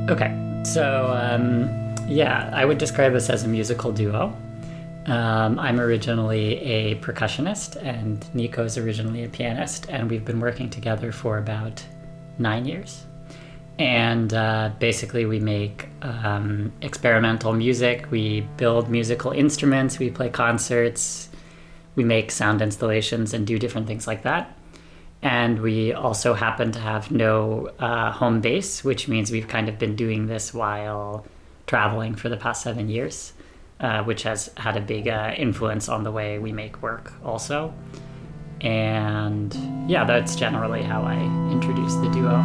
Okay, so yeah, I would describe us as a musical duo. I'm originally a percussionist, and Nico is originally a pianist, and we've been working together for about 9 years. And basically, we make experimental music, we build musical instruments, we play concerts, we make sound installations, and do different things like that. And we also happen to have no home base, which means we've kind of been doing this while traveling for the past 7 years, which has had a big influence on the way we make work also. And yeah, that's generally how I introduce the duo.